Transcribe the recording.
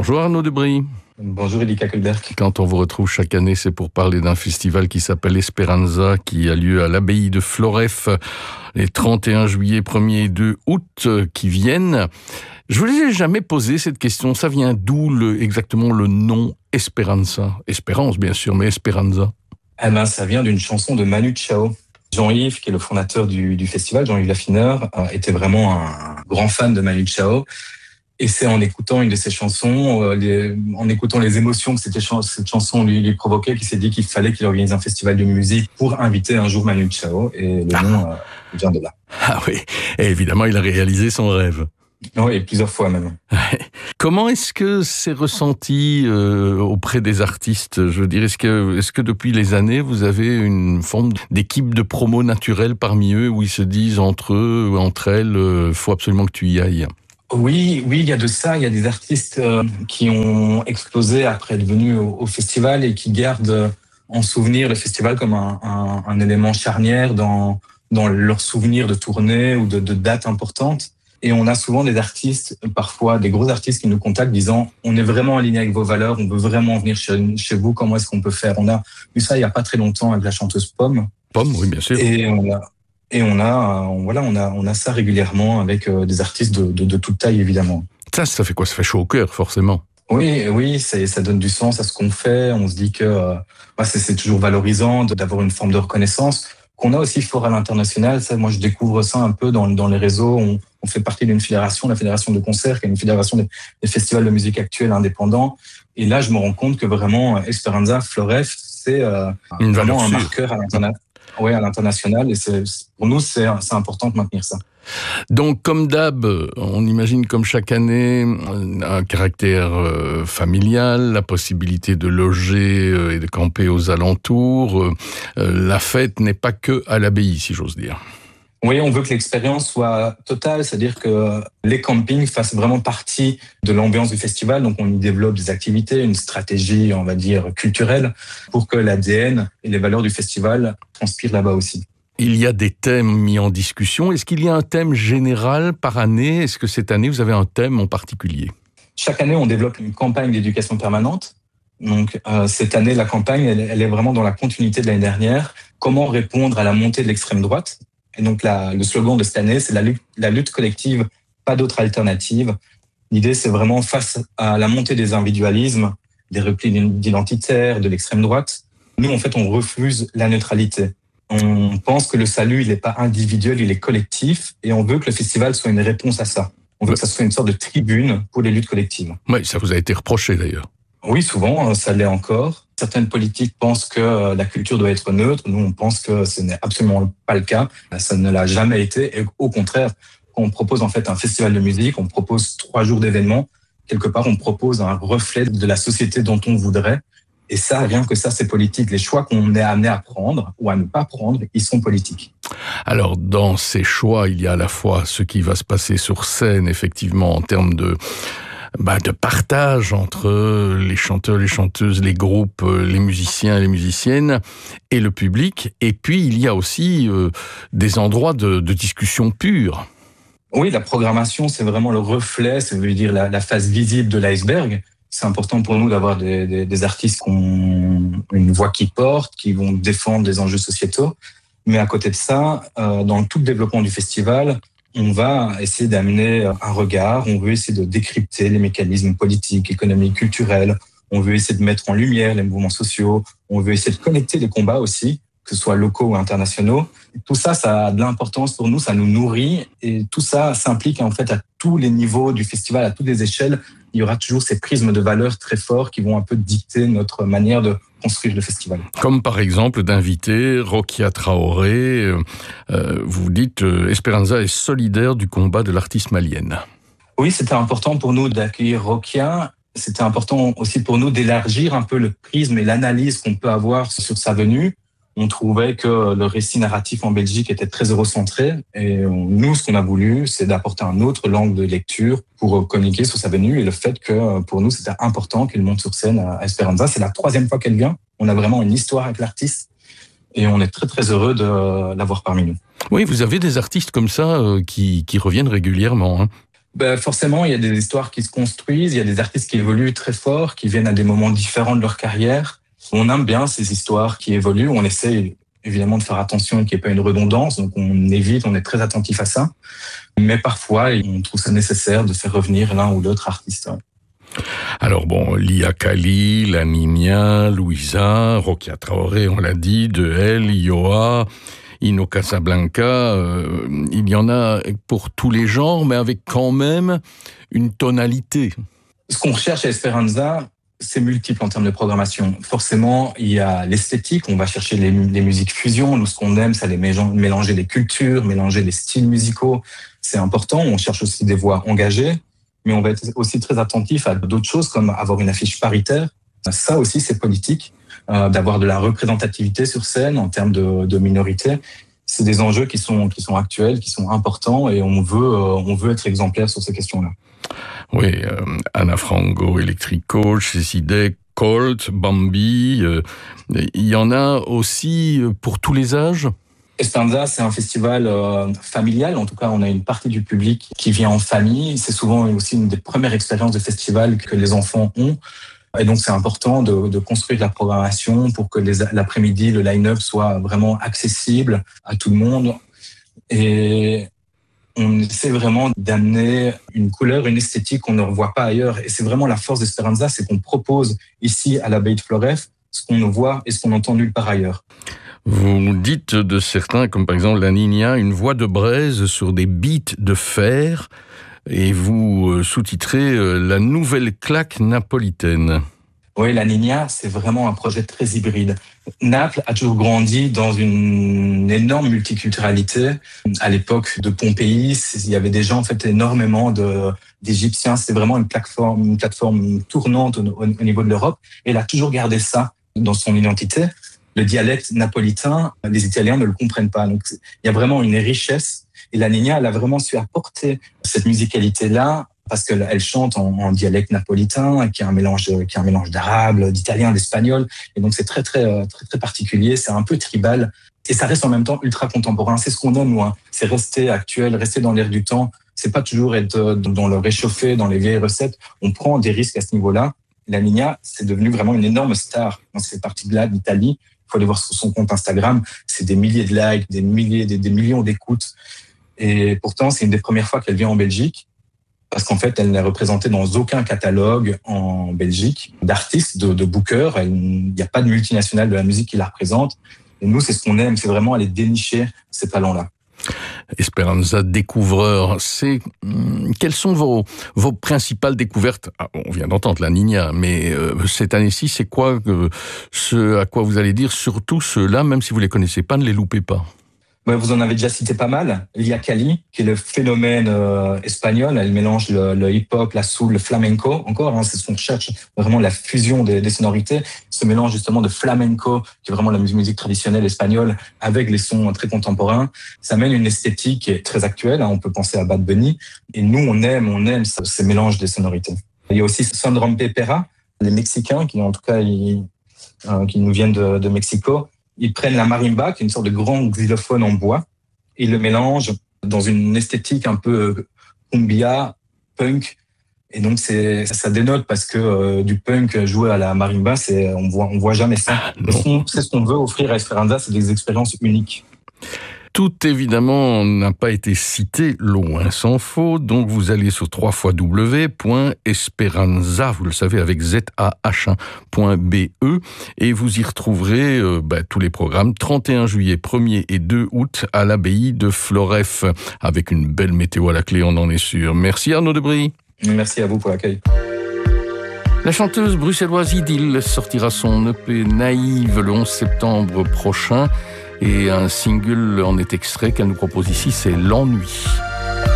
Bonjour Arnaud Debris. Bonjour Elika Kolberg. Quand on vous retrouve chaque année, c'est pour parler d'un festival qui s'appelle Esperanza, qui a lieu à l'abbaye de Floreffe les 31 juillet, 1er et 2 août qui viennent. Je vous ai jamais posé cette question, ça vient d'où exactement le nom Esperanza? Espérance bien sûr, mais Esperanza. Ça vient d'une chanson de Manu Chao. Jean-Yves, qui est le fondateur du festival, Jean-Yves Laffineur, était vraiment un grand fan de Manu Chao. Et c'est en écoutant une de ses chansons, en écoutant les émotions que cette chanson lui provoquait, qu'il s'est dit qu'il fallait qu'il organise un festival de musique pour inviter un jour Manu Chao. Et le nom vient de là. Ah oui, et évidemment, il a réalisé son rêve. Oui, et plusieurs fois même. Comment est-ce que c'est ressenti auprès des artistes? Je veux dire, est-ce que depuis les années, vous avez une forme d'équipe de promo naturelle parmi eux, où ils se disent entre eux ou entre elles, faut absolument que tu y ailles? Oui, il y a de ça. Il y a des artistes qui ont explosé après être venus au festival et qui gardent en souvenir le festival comme un élément charnière dans leurs souvenirs de tournées ou de dates importantes. Et on a souvent des artistes, parfois des gros artistes qui nous contactent disant « On est vraiment aligné avec vos valeurs, on veut vraiment venir chez vous, comment est-ce qu'on peut faire ?» On a vu ça il n'y a pas très longtemps avec la chanteuse Pomme. Pomme, oui, bien sûr. Et on a ça régulièrement avec des artistes de toute taille, évidemment. Ça fait quoi? Ça fait chaud au cœur, forcément. Oui, ça donne du sens à ce qu'on fait. On se dit que c'est toujours valorisant d'avoir une forme de reconnaissance qu'on a aussi fort à l'international. Ça, moi, je découvre ça un peu dans les réseaux. On fait partie d'une fédération, la fédération de concerts, qui est une fédération des festivals de musique actuelle indépendants. Et là, je me rends compte que vraiment, Esperanza, Floreffe, c'est vraiment un marqueur à l'international. Et pour nous, c'est important de maintenir ça. Donc, comme d'hab, on imagine comme chaque année un caractère familial, la possibilité de loger et de camper aux alentours. La fête n'est pas que à l'abbaye, si j'ose dire. Oui, on veut que l'expérience soit totale, c'est-à-dire que les campings fassent vraiment partie de l'ambiance du festival. Donc, on y développe des activités, une stratégie, on va dire, culturelle, pour que l'ADN et les valeurs du festival transpirent là-bas aussi. Il y a des thèmes mis en discussion. Est-ce qu'il y a un thème général par année? Est-ce que cette année, vous avez un thème en particulier? Chaque année, on développe une campagne d'éducation permanente. Donc, cette année, la campagne, elle est vraiment dans la continuité de l'année dernière. Comment répondre à la montée de l'extrême droite? Et donc, le slogan de cette année, c'est la lutte collective, pas d'autre alternative. L'idée, c'est vraiment face à la montée des individualismes, des replis identitaires, de l'extrême droite. Nous, en fait, on refuse la neutralité. On pense que le salut, il n'est pas individuel, il est collectif, et on veut que le festival soit une réponse à ça. On veut que ça soit une sorte de tribune pour les luttes collectives. Oui, ça vous a été reproché d'ailleurs. Oui, souvent, ça l'est encore. Certaines politiques pensent que la culture doit être neutre. Nous, on pense que ce n'est absolument pas le cas. Ça ne l'a jamais été. Et au contraire, quand on propose en fait un festival de musique, on propose 3 jours d'événements. Quelque part, on propose un reflet de la société dont on voudrait. Et ça, rien que ça, c'est politique. Les choix qu'on est amené à prendre ou à ne pas prendre, ils sont politiques. Alors, dans ces choix, il y a à la fois ce qui va se passer sur scène, effectivement, en termes de partage entre les chanteurs, les chanteuses, les groupes, les musiciens et les musiciennes et le public. Et puis, il y a aussi des endroits de discussion pure. Oui, la programmation, c'est vraiment le reflet, ça veut dire la face visible de l'iceberg. C'est important pour nous d'avoir des artistes qui ont une voix qui porte, qui vont défendre des enjeux sociétaux. Mais à côté de ça, dans tout le développement du festival, on va essayer d'amener un regard, on veut essayer de décrypter les mécanismes politiques, économiques, culturels, on veut essayer de mettre en lumière les mouvements sociaux, on veut essayer de connecter les combats aussi, que ce soit locaux ou internationaux. Tout ça, ça a de l'importance pour nous, ça nous nourrit, et tout ça s'implique en fait à tous les niveaux du festival, à toutes les échelles. Il y aura toujours ces prismes de valeurs très forts qui vont un peu dicter notre manière de construire le festival. Comme par exemple d'inviter Rokia Traoré. Vous dites Esperanza est solidaire du combat de l'artiste malienne. Oui, c'était important pour nous d'accueillir Rokia. C'était important aussi pour nous d'élargir un peu le prisme et l'analyse qu'on peut avoir sur sa venue. On trouvait que le récit narratif en Belgique était très eurocentré. Et nous, ce qu'on a voulu, c'est d'apporter un autre langue de lecture pour communiquer sur sa venue. Et le fait que, pour nous, c'était important qu'elle monte sur scène à Esperanza. C'est la 3e fois qu'elle vient. On a vraiment une histoire avec l'artiste. Et on est très, très heureux de l'avoir parmi nous. Oui, vous avez des artistes comme ça qui reviennent régulièrement. Hein. Forcément, il y a des histoires qui se construisent, il y a des artistes qui évoluent très fort, qui viennent à des moments différents de leur carrière. On aime bien ces histoires qui évoluent, on essaie évidemment de faire attention qu'il n'y ait pas une redondance, donc on évite, on est très attentif à ça. Mais parfois, on trouve ça nécessaire de faire revenir l'un ou l'autre artiste. Alors bon, Lia Kali, La Niña, Louisa, Rokia Traoré, on l'a dit, Dehel, Ioa, Ino Casablanca, il y en a pour tous les genres, mais avec quand même une tonalité. Ce qu'on recherche à Esperanza, c'est multiple en termes de programmation. Forcément, il y a l'esthétique, on va chercher les musiques fusion. Nous, ce qu'on aime, c'est mélanger les cultures, mélanger les styles musicaux. C'est important. On cherche aussi des voix engagées, mais on va être aussi très attentif à d'autres choses, comme avoir une affiche paritaire. Ça aussi, c'est politique, d'avoir de la représentativité sur scène en termes de minorité. C'est des enjeux qui sont actuels, qui sont importants, et on veut être exemplaire sur ces questions-là. Oui, Anna Frango, Electrico, Chesidek, Colt, Bambi, il y en a aussi pour tous les âges. Esperanza, c'est un festival familial. En tout cas, on a une partie du public qui vient en famille. C'est souvent aussi une des premières expériences de festival que les enfants ont. Et donc, c'est important de construire la programmation pour que l'après-midi, le line-up soit vraiment accessible à tout le monde. Et on essaie vraiment d'amener une couleur, une esthétique qu'on ne revoit pas ailleurs. Et c'est vraiment la force d'Esperanza, c'est qu'on propose ici à l'abbaye de Floreffe ce qu'on ne voit et ce qu'on entend nulle part ailleurs. Vous dites de certains, comme par exemple La Niña, une voix de braise sur des beats de fer, et vous sous-titrez La nouvelle claque napolitaine. Oui, La Niña, c'est vraiment un projet très hybride. Naples a toujours grandi dans une énorme multiculturalité. À l'époque de Pompéi, il y avait déjà en fait énormément d'Égyptiens. C'était vraiment une plateforme tournante au niveau de l'Europe. Et elle a toujours gardé ça dans son identité. Le dialecte napolitain, les Italiens ne le comprennent pas. Donc, il y a vraiment une richesse. Et La Niña, elle a vraiment su apporter cette musicalité-là parce qu'elle chante en dialecte napolitain, qui est un mélange d'arabe, d'italien, d'espagnol. Et donc, c'est très, très, très, très particulier. C'est un peu tribal. Et ça reste en même temps ultra contemporain. C'est ce qu'on aime, nous. C'est rester actuel, rester dans l'air du temps. C'est pas toujours être dans le réchauffé, dans les vieilles recettes. On prend des risques à ce niveau-là. La Niña, c'est devenu vraiment une énorme star dans cette partie-là d'Italie. Il faut aller voir sur son compte Instagram. C'est des milliers de likes, des millions d'écoutes. Et pourtant, c'est une des premières fois qu'elle vient en Belgique. Parce qu'en fait, elle n'est représentée dans aucun catalogue en Belgique d'artistes, de bookers. Il n'y a pas de multinationale de la musique qui la représente. Et nous, c'est ce qu'on aime, c'est vraiment aller dénicher ces talents-là. Esperanza découvreur, quelles sont vos principales découvertes? On vient d'entendre La Niña, mais cette année-ci, c'est quoi ce à quoi vous allez dire? Surtout ceux-là, même si vous ne les connaissez pas, ne les loupez pas. Vous en avez déjà cité pas mal. Lia Kali, qui est le phénomène espagnol. Elle mélange le hip-hop, la soul, le flamenco. Encore, c'est ce qu'on cherche, vraiment la fusion des sonorités. Ce mélange justement de flamenco, qui est vraiment la musique traditionnelle espagnole, avec les sons très contemporains. Ça mène une esthétique qui est très actuelle. On peut penser à Bad Bunny. Et nous, on aime ces mélanges des sonorités. Il y a aussi Son Rompe Pera, les Mexicains, qui en tout cas, qui nous viennent de Mexico. Ils prennent la marimba, qui est une sorte de grand xylophone en bois, et ils le mélangent dans une esthétique un peu cumbia, punk. Et donc, ça dénote parce que du punk joué à la marimba, on voit jamais ça. C'est ce qu'on veut offrir à Esperanza, c'est des expériences uniques. Tout évidemment n'a pas été cité, loin s'en faut, donc vous allez sur www.esperanza, vous le savez avec ZAH1.be, et vous y retrouverez tous les programmes 31 juillet, 1er et 2 août à l'abbaye de Floreffe, avec une belle météo à la clé, on en est sûr. Merci Arnaud Debry. Merci à vous pour l'accueil. La chanteuse bruxelloise Idylle sortira son EP Naïve le 11 septembre prochain. Et un single en est extrait qu'elle nous propose ici, c'est L'Ennui.